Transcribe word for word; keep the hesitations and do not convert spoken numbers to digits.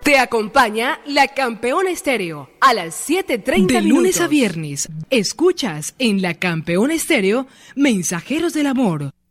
Te acompaña la Campeona Estéreo a las siete treinta De lunes a viernes, escuchas en la Campeona Estéreo Mensajeros del Amor